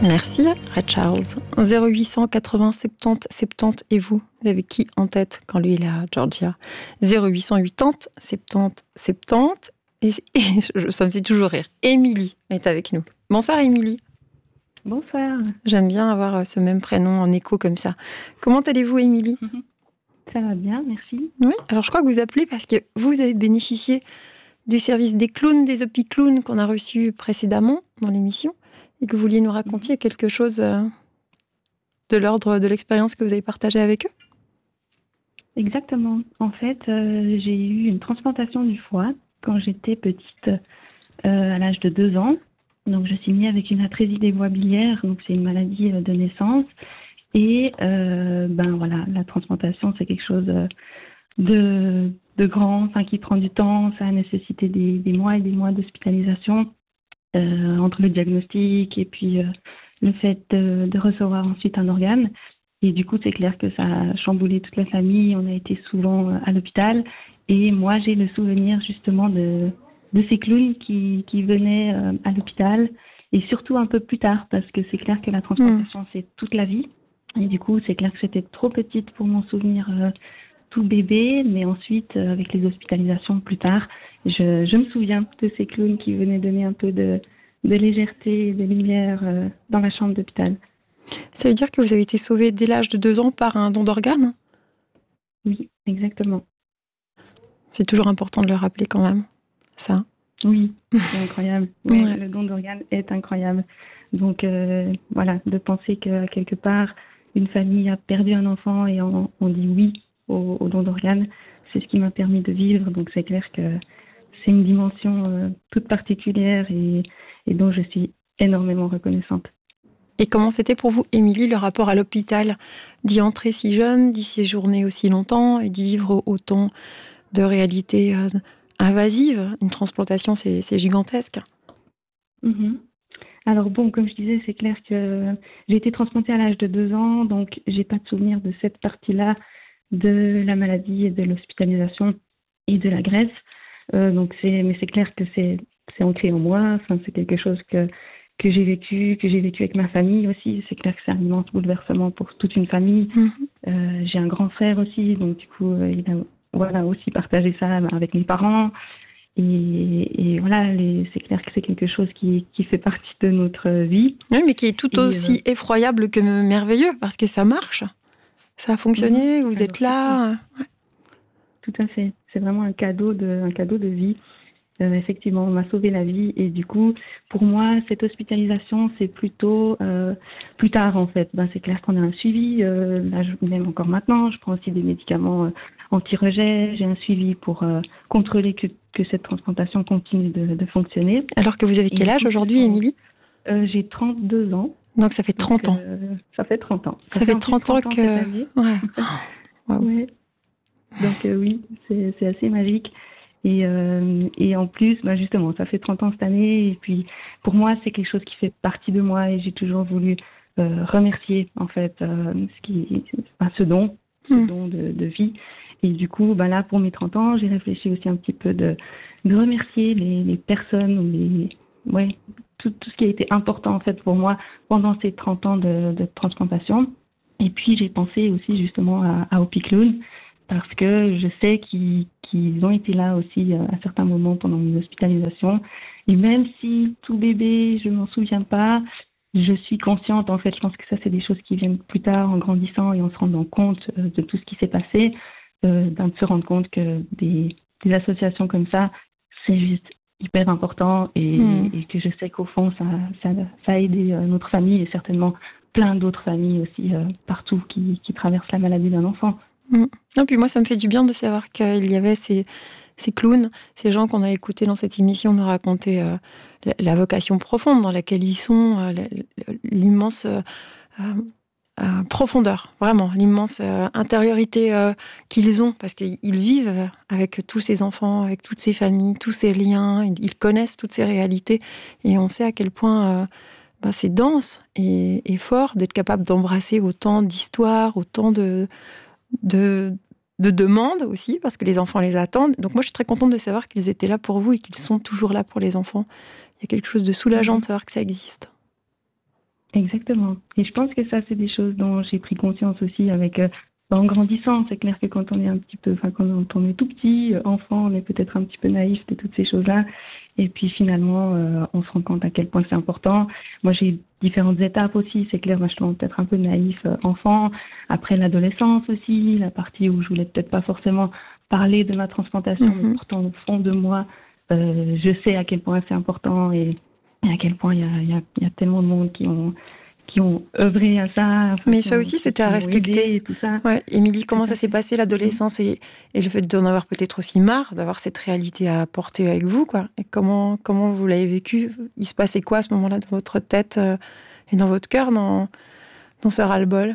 Merci, Ray Charles. 0800 80 70 70 et vous avez qui en tête quand lui il est à Georgia? 0800 80 70 70 et ça me fait toujours rire. Émilie est avec nous. Bonsoir Émilie. Bonsoir. J'aime bien avoir ce même prénom en écho comme ça. Comment allez-vous Émilie? Ça va bien, merci. Oui, alors je crois que vous appelez parce que vous avez bénéficié du service des clowns, des Opiclowns qu'on a reçu précédemment dans l'émission et que vous vouliez nous raconter quelque chose de l'ordre de l'expérience que vous avez partagée avec eux. Exactement. En fait, j'ai eu une transplantation du foie quand j'étais petite, à l'âge de 2 ans. Donc, je suis née avec une atrésie des voies biliaires, donc c'est une maladie de naissance. Et voilà, la transplantation, c'est quelque chose de grand, qui prend du temps. Ça a nécessité des mois et des mois d'hospitalisation entre le diagnostic et puis le fait de recevoir ensuite un organe. Et du coup, c'est clair que ça a chamboulé toute la famille. On a été souvent à l'hôpital. Et moi, j'ai le souvenir justement de ces clowns qui venaient à l'hôpital. Et surtout un peu plus tard, parce que c'est clair que la transplantation, c'est toute la vie. Et du coup, c'est clair que j'étais trop petite pour m'en souvenir tout bébé. Mais ensuite, avec les hospitalisations plus tard, je me souviens de ces clowns qui venaient donner un peu de légèreté et de lumière dans la chambre d'hôpital. Ça veut dire que vous avez été sauvée dès l'âge de 2 ans par un don d'organes? Oui, exactement. C'est toujours important de le rappeler quand même, ça. Oui, c'est incroyable. Oui, Ouais. Le don d'organes est incroyable. Donc voilà, de penser que quelque part, une famille a perdu un enfant et on dit oui au don d'organes, c'est ce qui m'a permis de vivre. Donc c'est clair que c'est une dimension toute particulière et dont je suis énormément reconnaissante. Et comment c'était pour vous, Émilie, le rapport à l'hôpital, d'y entrer si jeune, d'y séjourner aussi longtemps et d'y vivre autant de réalités invasives? Une transplantation, c'est gigantesque. Alors bon, comme je disais, c'est clair que j'ai été transplantée à l'âge de 2 ans, donc j'ai pas de souvenir de cette partie-là de la maladie et de l'hospitalisation et de la greffe. Mais c'est clair que c'est ancré en moi. Enfin, c'est quelque chose que j'ai vécu avec ma famille aussi. C'est clair que c'est un immense bouleversement pour toute une famille. J'ai un grand frère aussi, donc du coup, il a aussi partagé ça avec mes parents. Et voilà, c'est clair que c'est quelque chose qui fait partie de notre vie. Oui, mais qui est tout aussi effroyable que merveilleux, parce que ça marche. Ça a fonctionné, vous êtes là. Tout à fait. C'est vraiment un cadeau de vie. Effectivement, on m'a sauvé la vie et du coup, pour moi, cette hospitalisation, c'est plutôt plus tard en fait. C'est clair qu'on a un suivi, même encore maintenant, je prends aussi des médicaments anti-rejet, j'ai un suivi pour contrôler que cette transplantation continue de fonctionner. Alors que vous avez quel âge aujourd'hui, Émilie? J'ai 32 ans. Donc ça fait 30 ans. Ça fait 30 ans. Ça fait 30 ans que... cette année. Ouais. Wow. Ouais. Donc oui, c'est assez magique. Et en plus, justement, ça fait 30 ans cette année. Et puis, pour moi, c'est quelque chose qui fait partie de moi. Et j'ai toujours voulu remercier, en fait, ce don de vie. Et du coup, là, pour mes 30 ans, j'ai réfléchi aussi un petit peu de remercier les personnes, tout ce qui a été important, en fait, pour moi pendant ces 30 ans de transplantation. Et puis, j'ai pensé aussi, justement, à Opiclown, parce que je sais qu'ils ont été là aussi à certains moments pendant mon hospitalisation. Et même si tout bébé, je m'en souviens pas, je suis consciente, en fait, je pense que ça, c'est des choses qui viennent plus tard en grandissant et en se rendant compte de tout ce qui s'est passé, de se rendre compte que des associations comme ça, c'est juste hyper important et que je sais qu'au fond, ça a aidé notre famille et certainement plein d'autres familles aussi partout qui traversent la maladie d'un enfant. Non, puis moi, ça me fait du bien de savoir qu'il y avait ces clowns, ces gens qu'on a écoutés dans cette émission nous raconter la vocation profonde dans laquelle ils sont, l'immense profondeur, vraiment, l'immense intériorité qu'ils ont, parce qu'ils vivent avec tous ces enfants, avec toutes ces familles, tous ces liens, ils connaissent toutes ces réalités, et on sait à quel point c'est dense et fort d'être capable d'embrasser autant d'histoires, autant de demandes aussi, parce que les enfants les attendent. Donc moi, je suis très contente de savoir qu'ils étaient là pour vous et qu'ils sont toujours là pour les enfants. Il y a quelque chose de soulageant de savoir que ça existe. Exactement. Et je pense que ça, c'est des choses dont j'ai pris conscience aussi avec en grandissant. C'est clair que quand on est un petit peu, enfin quand on est tout petit, enfant, on est peut-être un petit peu naïf de toutes ces choses-là. Et puis finalement, on se rend compte à quel point c'est important. Moi, j'ai différentes étapes aussi. C'est clair, moi, je suis peut-être un peu naïf enfant. Après l'adolescence aussi, la partie où je voulais peut-être pas forcément parler de ma transplantation, mais pourtant au fond de moi, je sais à quel point c'est important et à quel point il y a tellement de monde qui ont œuvré à ça. Enfin, mais ça aussi, c'était à respecter. Et tout ça. Ouais. Émilie, comment ça s'est passé l'adolescence et le fait d'en avoir peut-être aussi marre, d'avoir cette réalité à porter avec vous, quoi. Et comment vous l'avez vécu? Il se passait quoi à ce moment-là dans votre tête et dans votre cœur, dans ce ras-le-bol?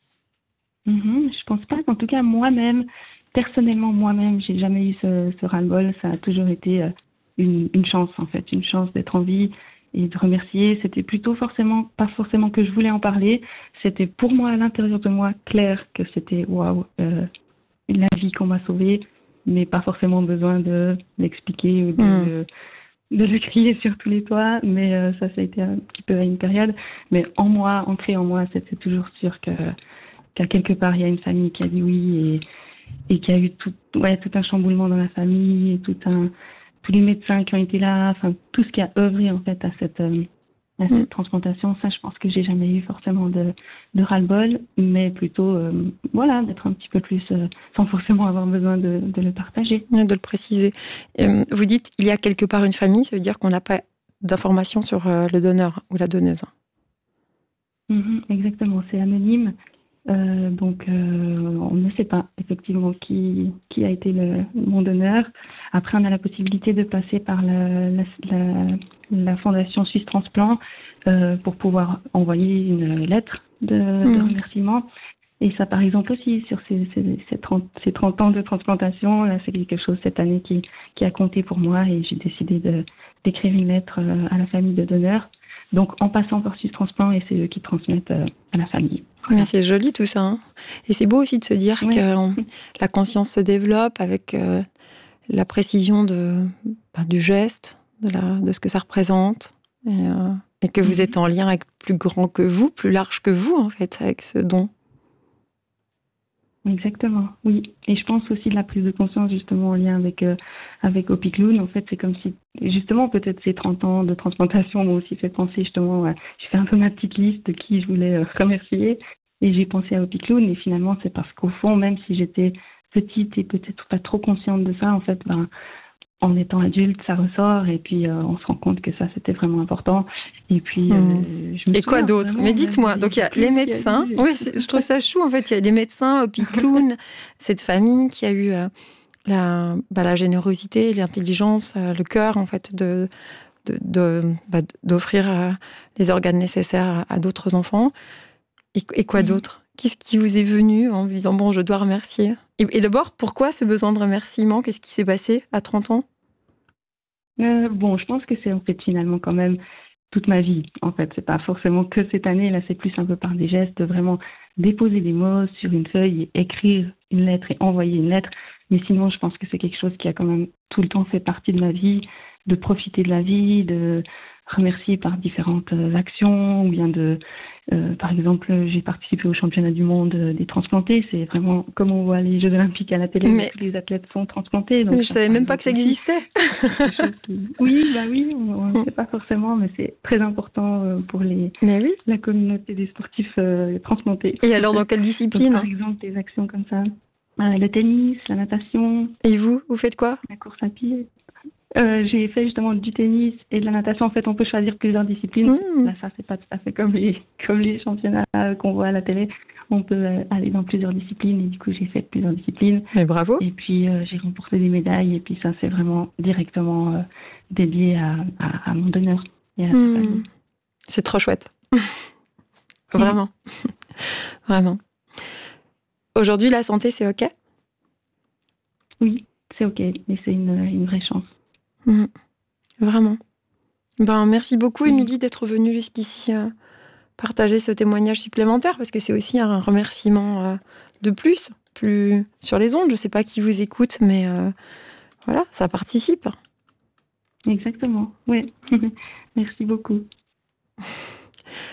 Je pense pas qu'en tout cas moi-même, personnellement moi-même, j'ai jamais eu ce ras-le-bol. Ça a toujours été une chance en fait, une chance d'être en vie et de remercier. C'était plutôt pas forcément que je voulais en parler. C'était pour moi à l'intérieur de moi clair que c'était waouh, la vie qu'on m'a sauvée, mais pas forcément besoin de l'expliquer ou de le crier sur tous les toits. Mais ça a été un petit peu à une période. Mais ancré en moi, c'était toujours sûr qu'à quelque part il y a une famille qui a dit oui et qu'il y a eu tout un chamboulement dans la famille, et tous les médecins qui ont été là, enfin tout ce qui a œuvré en fait à cette transplantation. Ça, je pense que j'ai jamais eu forcément de ras-le-bol, mais plutôt d'être un petit peu plus sans forcément avoir besoin de le partager. De le préciser. Vous dites il y a quelque part une famille, ça veut dire qu'on n'a pas d'informations sur le donneur ou la donneuse. Exactement, c'est anonyme. Donc, on ne sait pas effectivement qui a été mon donneur. Après, on a la possibilité de passer par la Fondation Suisse Transplant pour pouvoir envoyer une lettre de remerciement. Et ça, par exemple, aussi, sur ces 30 ans de transplantation, là, c'est quelque chose cette année qui a compté pour moi et j'ai décidé d'écrire une lettre à la famille de donneurs. Donc, en passant par Suisse Transplant, et c'est eux qui transmettent à la famille. Voilà. C'est joli tout ça. Hein. Et c'est beau aussi de se dire que la conscience se développe avec la précision du geste, de ce que ça représente. Et que vous êtes en lien avec plus grand que vous, plus large que vous, en fait, avec ce don. Exactement, oui. Et je pense aussi de la prise de conscience, justement, en lien avec Opicloun. En fait, c'est comme si, justement, peut-être ces 30 ans de transplantation m'ont aussi fait penser, justement, j'ai fait un peu ma petite liste de qui je voulais remercier. Et j'ai pensé à Opicloun. Et finalement, c'est parce qu'au fond, même si j'étais petite et peut-être pas trop consciente de ça, en fait, en étant adulte, ça ressort et puis on se rend compte que ça, c'était vraiment important. Et puis, et quoi d'autre? Mais dites-moi, donc il y a les médecins. Oui, je trouve ça chou, en fait. Il y a les médecins, Opicloun, cette famille qui a eu la générosité, l'intelligence, le cœur, en fait, d'offrir les organes nécessaires à d'autres enfants. Et quoi d'autre? Qu'est-ce qui vous est venu en vous disant, bon, je dois remercier? Et d'abord, pourquoi ce besoin de remerciement? Qu'est-ce qui s'est passé à 30 ans? Je pense que c'est en fait finalement quand même toute ma vie. En fait, c'est pas forcément que cette année. Là, c'est plus un peu par des gestes, de vraiment déposer des mots sur une feuille, et écrire une lettre et envoyer une lettre. Mais sinon, je pense que c'est quelque chose qui a quand même tout le temps fait partie de ma vie, de profiter de la vie, de remercier par différentes actions, ou bien par exemple, j'ai participé au championnat du monde des transplantés. C'est vraiment comme on voit les Jeux olympiques à la télé, où tous les athlètes sont transplantés. Donc je savais même pas que ça existait. Oui, on ne sait pas forcément, mais c'est très important pour la communauté des sportifs transplantés. Et alors, dans quelle discipline? Donc, par exemple, des actions comme ça. Le tennis, la natation. Et vous faites quoi? La course à pied. J'ai fait justement du tennis et de la natation. En fait, on peut choisir plusieurs disciplines. Là, ça, c'est pas tout à fait comme les championnats qu'on voit à la télé. On peut aller dans plusieurs disciplines et du coup, j'ai fait plusieurs disciplines. Mais bravo. Et puis, j'ai remporté des médailles et puis ça, c'est vraiment directement dédié à mon donneur et à sa famille. C'est trop chouette. Vraiment. Vraiment. Aujourd'hui, la santé, c'est OK? Oui, c'est OK. Et c'est une vraie chance. Vraiment. Merci beaucoup, Émilie, d'être venue jusqu'ici partager ce témoignage supplémentaire, parce que c'est aussi un remerciement de plus sur les ondes. Je ne sais pas qui vous écoute, mais voilà, ça participe. Exactement, oui. Merci beaucoup.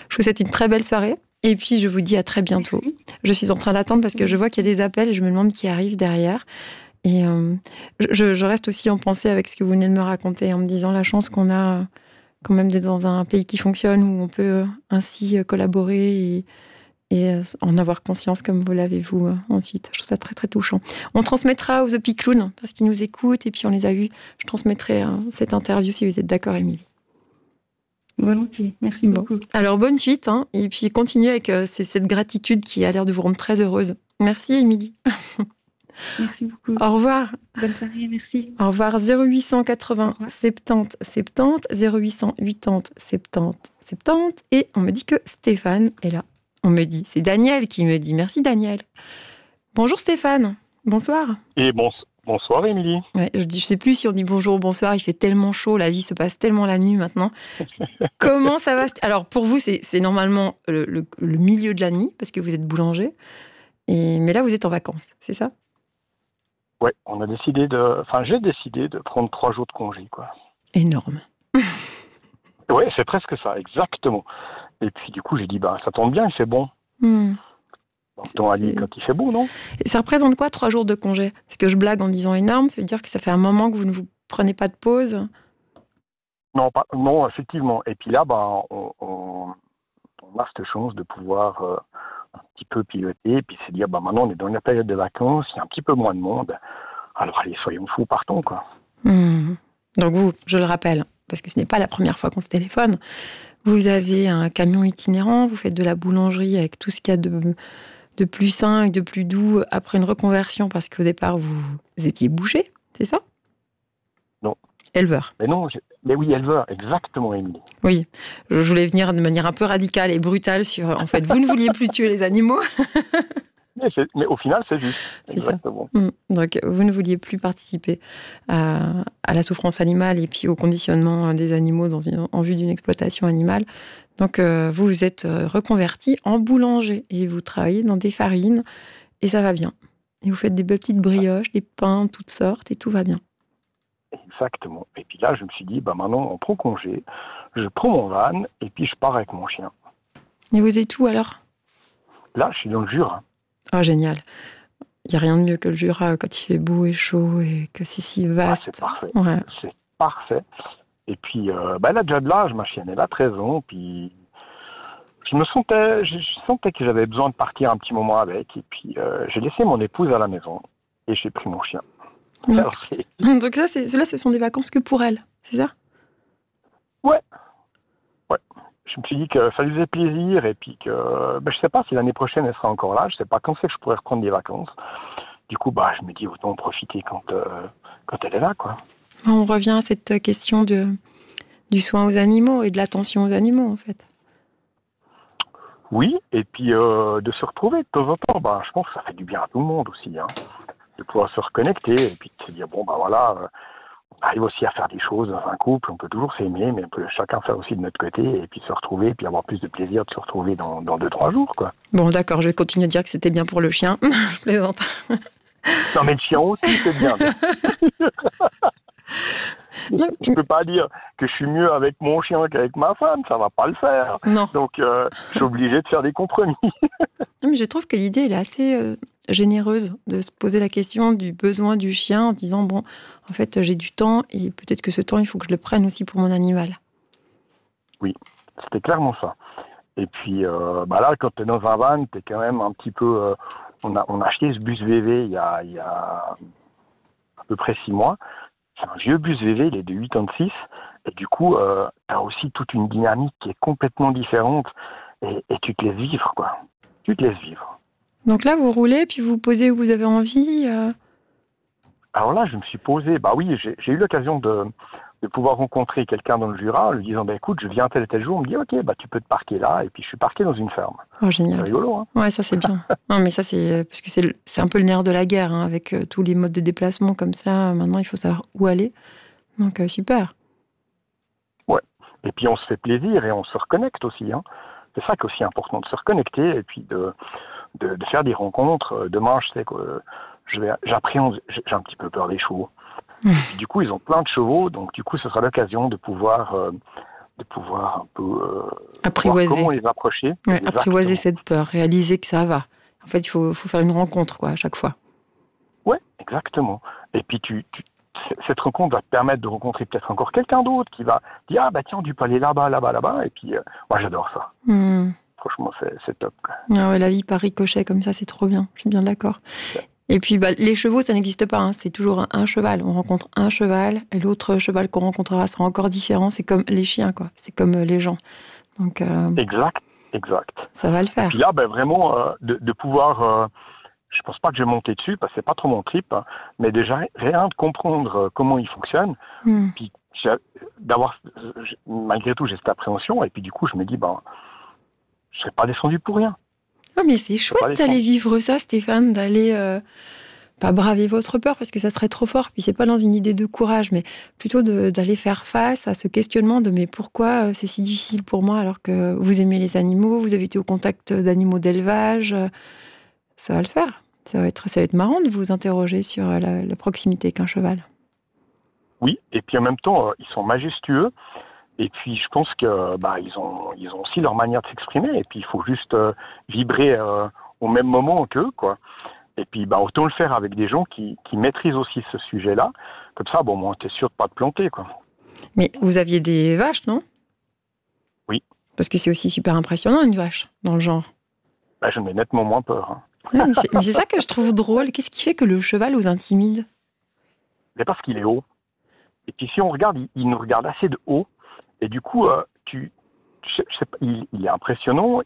Je vous souhaite une très belle soirée. Et puis, je vous dis à très bientôt. Je suis en train d'attendre parce que je vois qu'il y a des appels et je me demande qui arrive derrière. Et je reste aussi en pensée avec ce que vous venez de me raconter, en me disant la chance qu'on a quand même d'être dans un pays qui fonctionne, où on peut ainsi collaborer et en avoir conscience comme vous l'avez vous ensuite. Je trouve ça très très touchant. On transmettra aux The Clown parce qu'ils nous écoutent et puis on les a vus. Je transmettrai cette interview si vous êtes d'accord, Émilie. Volontiers, merci beaucoup. Alors bonne suite et puis continuez avec cette gratitude qui a l'air de vous rendre très heureuse. Merci Émilie. Merci beaucoup. Au revoir. Bonne soirée, merci. Au revoir. 0880 70 70 0880 70 70 et on me dit que Stéphane est là. On me dit, c'est Daniel qui me dit. Merci Daniel. Bonjour Stéphane. Bonsoir. Et bonsoir Émilie. Ouais, je sais plus si on dit bonjour ou bonsoir, il fait tellement chaud, la vie se passe tellement la nuit maintenant. Comment ça va? Alors pour vous, c'est normalement le milieu de la nuit, parce que vous êtes boulanger. Mais là, vous êtes en vacances, c'est ça? Ouais, j'ai décidé de prendre 3 jours de congé, quoi. Énorme. Ouais, c'est presque ça, exactement. Et puis du coup, j'ai dit, ça tombe bien, il fait bon. On a dit quand il fait beau, non? Et ça représente quoi 3 jours de congé? Parce que je blague en disant énorme, ça veut dire que ça fait un moment que vous ne vous prenez pas de pause? Non, effectivement. Et puis là, on a cette chance de pouvoir un petit peu piloter, et puis se dire, maintenant on est dans la période de vacances, il y a un petit peu moins de monde. Alors allez, soyons fous, partons, quoi. Donc vous, je le rappelle, parce que ce n'est pas la première fois qu'on se téléphone, vous avez un camion itinérant, vous faites de la boulangerie avec tout ce qu'il y a de plus sain et de plus doux après une reconversion, parce qu'au départ, vous étiez boucher, c'est ça? Non. Éleveur. Mais oui, éleveur, exactement, Émilie. Oui, je voulais venir de manière un peu radicale et brutale sur, en fait, vous ne vouliez plus tuer les animaux. mais au final, c'est juste. C'est exactement. Ça. Donc, vous ne vouliez plus participer à la souffrance animale et puis au conditionnement des animaux en vue d'une exploitation animale. Donc, vous vous êtes reconverti en boulanger et vous travaillez dans des farines et ça va bien. Et vous faites des petites brioches, des pains, toutes sortes et tout va bien. Exactement. Et puis là, je me suis dit, maintenant, on prend congé, je prends mon van et puis je pars avec mon chien. Et vous êtes où alors? Là, je suis dans le Jura. Oh, génial. Il n'y a rien de mieux que le Jura quand il fait beau et chaud et que c'est si vaste. C'est parfait. Ouais. C'est parfait. Et puis, elle a déjà de l'âge, ma chienne. Elle a 13 ans. Puis, je sentais que j'avais besoin de partir un petit moment avec. Et puis, j'ai laissé mon épouse à la maison et j'ai pris mon chien. Donc là, ce sont des vacances que pour elle, c'est ça? Ouais. Je me suis dit que ça lui faisait plaisir et puis que je sais pas si l'année prochaine elle sera encore là, je sais pas quand c'est que je pourrais reprendre des vacances. Du coup, je me dis autant en profiter quand elle est là, quoi. On revient à cette question du soin aux animaux et de l'attention aux animaux, en fait. Oui, et puis de se retrouver de temps en temps, je pense que ça fait du bien à tout le monde aussi, de pouvoir se reconnecter et puis de se dire on arrive aussi à faire des choses dans un couple, on peut toujours s'aimer, mais on peut chacun faire aussi de notre côté et puis se retrouver et puis avoir plus de plaisir de se retrouver dans 2-3 jours, quoi. Bon, d'accord, je vais continuer à dire que c'était bien pour le chien. Je plaisante. Non, mais le chien aussi, c'est bien. Je peux pas dire que je suis mieux avec mon chien qu'avec ma femme, ça va pas le faire. Non. Donc, je suis obligé de faire des compromis. Non, mais je trouve que l'idée, elle est assez généreuse de se poser la question du besoin du chien en disant, en fait, j'ai du temps et peut-être que ce temps, il faut que je le prenne aussi pour mon animal. Oui, c'était clairement ça. Et puis, là, quand tu es dans un van, tu es quand même un petit peu... on a acheté ce bus VV il y a à peu près 6 mois. C'est un vieux bus VV, il est de 86. Et du coup, tu as aussi toute une dynamique qui est complètement différente. Et tu te laisses vivre, quoi. Tu te laisses vivre. Donc là, vous roulez, puis vous posez où vous avez envie Alors là, je me suis posé... oui, j'ai eu l'occasion de pouvoir rencontrer quelqu'un dans le Jura en lui disant, écoute, je viens tel et tel jour. On me dit, ok, tu peux te parquer là. Et puis, je suis parqué dans une ferme. Oh, génial. C'est rigolo, hein? Ouais, ça, c'est bien. Non, mais ça, c'est... Parce que c'est un peu le nerf de la guerre, avec tous les modes de déplacement comme ça. Maintenant, il faut savoir où aller. Donc, super. Ouais. Et puis, on se fait plaisir et on se reconnecte aussi, C'est ça qui est aussi important, de se reconnecter et puis de faire des rencontres. Demain, je sais que j'appréhende, j'ai un petit peu peur des chevaux. Du coup, ils ont plein de chevaux, donc du coup, ce sera l'occasion de pouvoir de pouvoir un peu voir Apprivoiser. comment les approcher. Ouais, apprivoiser Exactement. cette peur, réaliser que ça va. En fait, il faut faire une rencontre, quoi, à chaque fois. Ouais, exactement. Et puis cette rencontre va te permettre de rencontrer peut-être encore quelqu'un d'autre qui va dire ah bah tiens, tu peux aller là-bas, là-bas, là-bas. Et puis moi j'adore ça. Franchement, c'est top, quoi. Ah ouais, la vie par ricochet comme ça, c'est trop bien. Je suis bien d'accord. Et puis les chevaux, ça n'existe pas. Hein. C'est toujours un cheval. On rencontre un cheval et l'autre cheval qu'on rencontrera sera encore différent. C'est comme les chiens, quoi. C'est comme les gens. Donc Exact. ça va le Et faire. puis là, ben, vraiment, de pouvoir, je pense pas que je vais monter dessus parce que c'est pas trop mon trip, hein, mais déjà rien de comprendre comment il fonctionne, puis d'avoir, malgré tout, j'ai cette appréhension, et puis du coup, je me dis, ben, je serais pas descendu pour rien. Ah, mais c'est chouette d'aller vivre ça, Stéphane, d'aller pas braver votre peur parce que ça serait trop fort. Puis c'est pas dans une idée de courage, mais plutôt d'aller faire face à ce questionnement de mais pourquoi c'est si difficile pour moi alors que vous aimez les animaux, vous avez été au contact d'animaux d'élevage. Ça va le faire. Ça va être marrant de vous interroger sur la proximité qu'un cheval. Oui, et puis en même temps, ils sont majestueux. Et puis je pense que ils ont aussi leur manière de s'exprimer. Et puis il faut juste vibrer au même moment qu'eux, quoi. Et puis autant le faire avec des gens qui maîtrisent aussi ce sujet-là. Comme ça, bon, t'es sûr de pas te planter, quoi. Mais vous aviez des vaches, non? Oui. Parce que c'est aussi super impressionnant, une vache, dans le genre. J'en ai nettement moins peur. Hein. Ouais, mais c'est ça que je trouve drôle. Qu'est-ce qui fait que le cheval vous intimide? C'est parce qu'il est haut. Et puis si on regarde, il nous regarde assez de haut. Et du coup, je sais pas, il est impressionnant.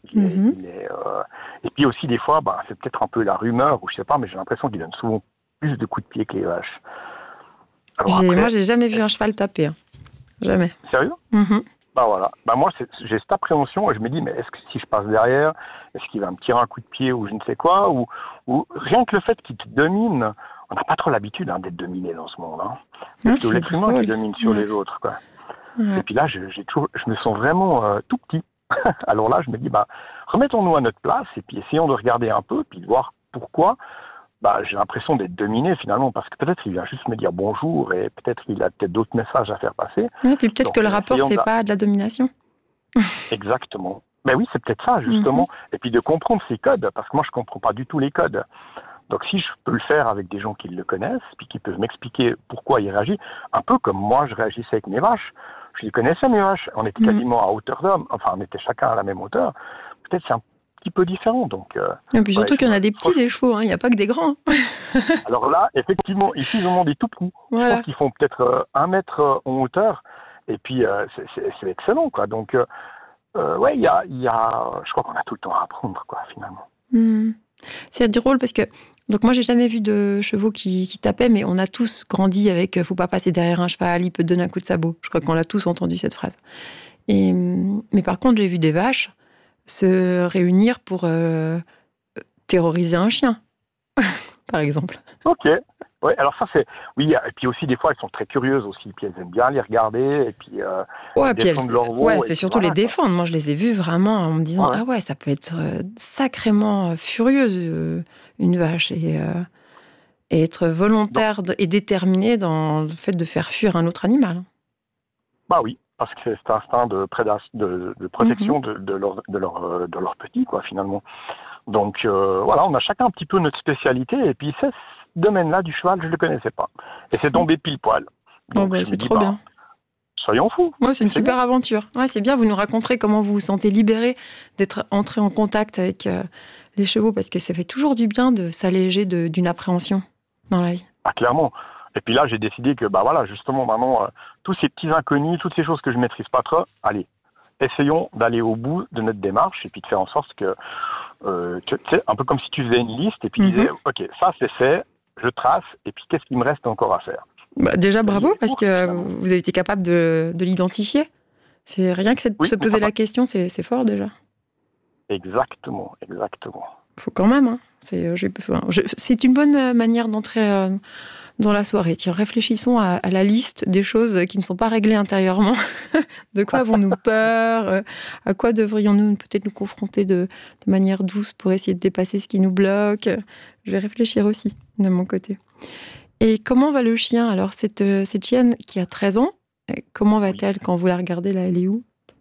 Et puis aussi, des fois, c'est peut-être un peu la rumeur, ou je sais pas, mais j'ai l'impression qu'il donne souvent plus de coups de pied que les vaches. Alors moi, j'ai jamais vu un cheval taper. Hein. Jamais. Sérieux? Voilà. Moi, j'ai cette appréhension et je me dis, mais est-ce que si je passe derrière, est-ce qu'il va me tirer un coup de pied ou je ne sais quoi, ou rien que le fait qu'il te domine, on n'a pas trop l'habitude d'être dominé dans ce monde. Hein. C'est plutôt l'être humain qui domine sur les autres, quoi. Ouais. Et puis là, je me sens vraiment tout petit. Alors là, je me dis, remettons-nous à notre place et puis essayons de regarder un peu, puis de voir pourquoi j'ai l'impression d'être dominé finalement, parce que peut-être il vient juste me dire bonjour et peut-être il a peut-être d'autres messages à faire passer. Et puis peut-être que le rapport, c'est pas de la domination. Exactement. Ben oui, c'est peut-être ça, justement. Et puis de comprendre ces codes, parce que moi, je comprends pas du tout les codes. Donc si je peux le faire avec des gens qui le connaissent, puis qui peuvent m'expliquer pourquoi il réagit, un peu comme moi, je réagissais avec mes vaches. Je les connaissais, mes vaches. On était quasiment à hauteur d'homme. Enfin, on était chacun à la même hauteur. Peut-être c'est un petit peu différent. Donc, et puis surtout qu'il y en a des petits, des chevaux. Il n'y a pas que des grands. Alors là, effectivement, ici, ils ont des tout petits. Voilà. Je pense qu'ils font peut-être 1 mètre en hauteur. Et puis, c'est excellent, quoi. Donc, ouais, je crois qu'on a tout le temps à apprendre, quoi, finalement. C'est drôle parce que donc moi j'ai jamais vu de chevaux qui tapaient, mais on a tous grandi avec faut pas passer derrière un cheval, il peut te donner un coup de sabot. Je crois qu'on l'a tous entendu cette phrase. Mais par contre j'ai vu des vaches se réunir pour terroriser un chien, par exemple. Ok. Ouais, alors ça c'est et puis aussi des fois elles sont très curieuses aussi, puis elles aiment bien les regarder et puis défendre leur veau. Ouais, c'est surtout les défendre. Moi je les ai vues vraiment en me disant ah ouais, ça peut être sacrément furieuse une vache et être volontaire et déterminé dans le fait de faire fuir un autre animal. Oui, parce que c'est cet instinct de protection de leur petit, quoi, finalement. Donc voilà, on a chacun un petit peu notre spécialité et puis ce domaine-là du cheval, je ne le connaissais pas. Et c'est tombé pile poil. Donc, c'est trop bien. Soyons fous. Ouais, c'est une super aventure. Ouais, c'est bien, vous nous raconterez comment vous vous sentez libéré d'être entré en contact avec les chevaux, parce que ça fait toujours du bien de s'alléger d'une appréhension dans la vie. Clairement. Et puis là, j'ai décidé que, justement, maintenant, tous ces petits inconnus, toutes ces choses que je ne maîtrise pas trop, allez, essayons d'aller au bout de notre démarche et puis de faire en sorte que, tu sais, un peu comme si tu faisais une liste et puis tu disais, ok, ça c'est fait, je trace, et puis qu'est-ce qu'il me reste encore à faire? Déjà, bravo, parce que vous avez été capable de l'identifier. C'est rien que se poser la question, c'est fort déjà. Exactement. Faut quand même, hein. C'est une bonne manière d'entrer dans la soirée. Tiens, réfléchissons à la liste des choses qui ne sont pas réglées intérieurement. De quoi avons-nous peur? À quoi devrions-nous peut-être nous confronter de manière douce pour essayer de dépasser ce qui nous bloque? Je vais réfléchir aussi, de mon côté. Et comment va le chien? Alors, cette chienne qui a 13 ans, comment va-t-elle quand vous la regardez là? Elle est où?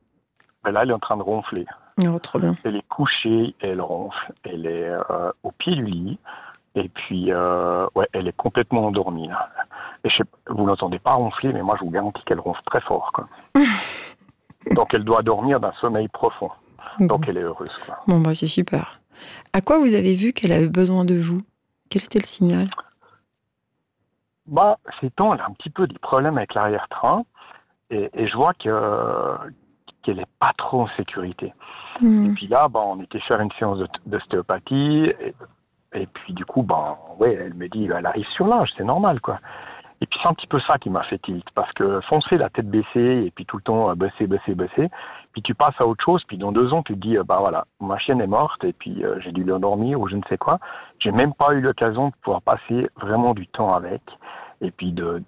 Ben là, elle est en train de ronfler. Oh, trop bien. Elle est couchée, elle ronfle. Elle est au pied du lit. Et puis, ouais, elle est complètement endormie, là. Et vous l'entendez pas ronfler, mais moi, je vous garantis qu'elle ronfle très fort, quoi. Donc, elle doit dormir d'un sommeil profond. Donc, elle est heureuse, quoi. Bon, bah, c'est super. À quoi vous avez vu qu'elle avait besoin de vous? Quel était le signal? Bah, ces temps, elle a un petit peu des problèmes avec l'arrière-train. Et je vois qu'elle est pas trop en sécurité. Et puis là, bah, on était faire une séance d'ostéopathie. Et puis, du coup, bah, ouais, elle me dit, elle arrive sur l'âge, c'est normal, quoi. Et puis c'est un petit peu ça qui m'a fait tilt, parce que foncer la tête baissée et puis tout le temps bosser, puis tu passes à autre chose, puis dans 2 ans tu te dis bah voilà, ma chienne est morte et puis j'ai dû l'endormir ou je ne sais quoi. J'ai même pas eu l'occasion de pouvoir passer vraiment du temps avec et puis de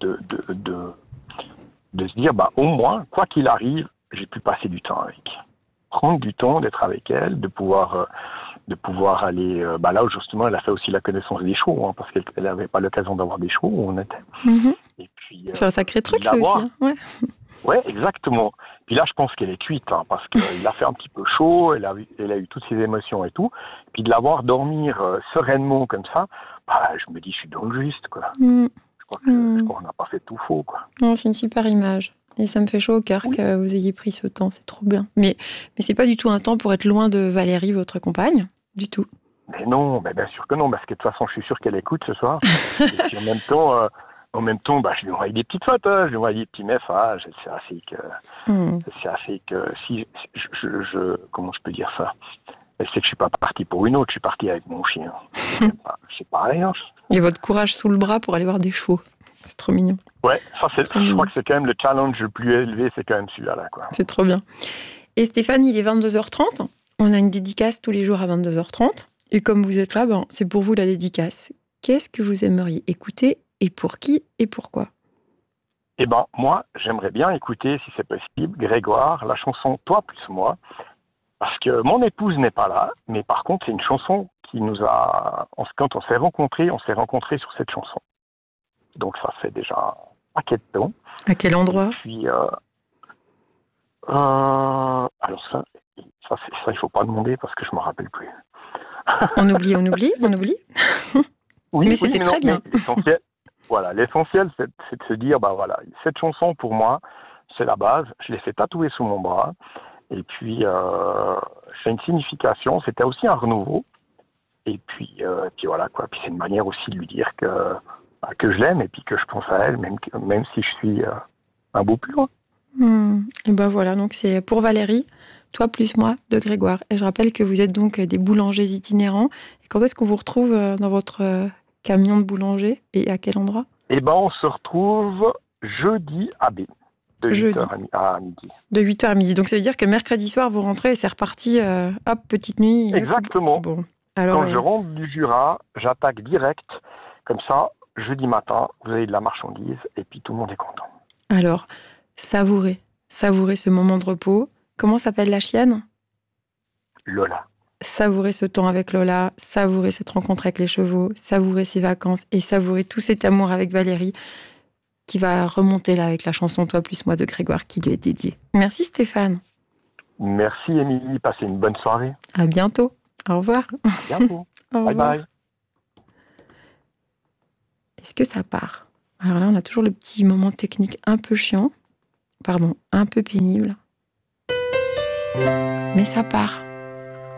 se dire bah au moins quoi qu'il arrive, j'ai pu passer du temps avec. Prendre du temps d'être avec elle, de pouvoir aller bah là où justement elle a fait aussi la connaissance des chevaux, hein, parce qu'elle n'avait pas l'occasion d'avoir des chevaux où on était. Et puis c'est un sacré truc ça aussi, hein. Ouais, exactement. Puis là je pense qu'elle est cuite, hein, parce qu'il a fait un petit peu chaud, elle a eu toutes ses émotions et tout, puis de la voir dormir sereinement comme ça, bah je me dis je suis dans le juste, quoi. Je crois qu'on n'a pas fait tout faux, quoi. Non, c'est une super image. Et ça me fait chaud au cœur que vous ayez pris ce temps, c'est trop bien. Mais c'est pas du tout un temps pour être loin de Valérie, votre compagne, du tout. Mais non, mais bien sûr que non, parce que de toute façon, je suis sûr qu'elle écoute ce soir. Et puis en même temps, bah, je lui envoie des petites photos, je lui envoie des petits messages. C'est assez que si comment je peux dire ça? Elle sait que je suis pas parti pour une autre, je suis parti avec mon chien. C'est pareil, hein. Et votre courage sous le bras pour aller voir des chevaux. C'est trop mignon. Ouais, je crois que c'est quand même le challenge le plus élevé, c'est quand même celui-là, quoi. C'est trop bien. Et Stéphane, il est 22h30. On a une dédicace tous les jours à 22h30. Et comme vous êtes là, c'est pour vous la dédicace. Qu'est-ce que vous aimeriez écouter et pour qui et pourquoi? Eh ben, moi, j'aimerais bien écouter, si c'est possible, Grégoire, la chanson Toi plus moi, parce que mon épouse n'est pas là, mais par contre, c'est une chanson qui nous a... Quand on s'est rencontrés sur cette chanson. Donc ça fait déjà un paquet de temps. À quel endroit? Et puis, alors ça, il faut pas demander parce que je me rappelle plus. On oublie. Oui, mais c'était très bien. L'essentiel, c'est de se dire, bah voilà, cette chanson pour moi, c'est la base. Je l'ai fait tatouer sous mon bras. Et puis, c'est une signification. C'était aussi un renouveau. Et puis voilà, quoi. Puis c'est une manière aussi de lui dire que je l'aime et puis que je pense à elle, même si je suis un bout plus loin. Et ben voilà, donc c'est pour Valérie, Toi plus moi, de Grégoire. Et je rappelle que vous êtes donc des boulangers itinérants. Et quand est-ce qu'on vous retrouve dans votre camion de boulanger et à quel endroit? Eh ben, on se retrouve jeudi à B, de 8h à midi. De 8h à midi. Donc ça veut dire que mercredi soir, vous rentrez et c'est reparti, hop, petite nuit. Exactement. Bon. Alors, quand je rentre du Jura, j'attaque direct. Comme ça, jeudi matin, vous avez de la marchandise et puis tout le monde est content. Alors, savourez ce moment de repos. Comment s'appelle la chienne? Lola. Savourer ce temps avec Lola, savourer cette rencontre avec les chevaux, savourer ces vacances et savourer tout cet amour avec Valérie qui va remonter là avec la chanson Toi plus moi de Grégoire qui lui est dédiée. Merci Stéphane. Merci Émilie, passez une bonne soirée. À bientôt. Au revoir. À bientôt. Bye bye. Est-ce que ça part? Alors là, on a toujours le petit moment technique un peu chiant. Un peu pénible. Mais ça part.